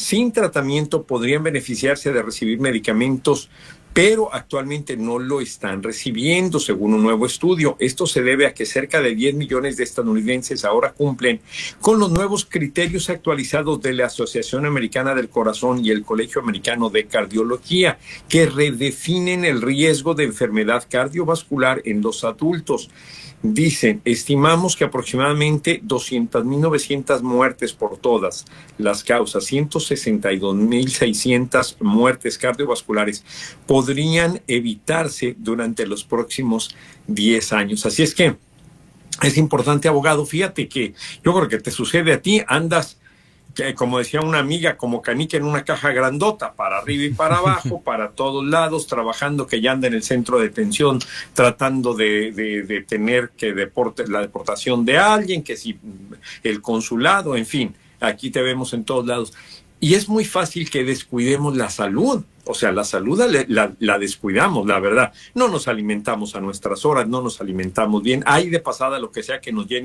sin tratamiento podrían beneficiarse de recibir medicamentos, pero actualmente no lo están recibiendo, según un nuevo estudio. Esto se debe a que cerca de 10 millones de estadounidenses ahora cumplen con los nuevos criterios actualizados de la Asociación Americana del Corazón y el Colegio Americano de Cardiología, que redefinen el riesgo de enfermedad cardiovascular en los adultos. Dicen, estimamos que aproximadamente 200.900 muertes por todas las causas, 162.600 muertes cardiovasculares podrían evitarse durante los próximos 10 años. Así es que es importante, abogado, fíjate que yo creo que te sucede a ti, andas, como decía una amiga, como canica en una caja grandota, para arriba y para abajo, para todos lados, trabajando, que ya anda en el centro de detención, tratando de tener que la deportación de alguien, que si el consulado, en fin, aquí te vemos en todos lados. Y es muy fácil que descuidemos la salud. O sea, la salud la descuidamos, la verdad. No nos alimentamos a nuestras horas, no nos alimentamos bien. Hay de pasada lo que sea que nos llene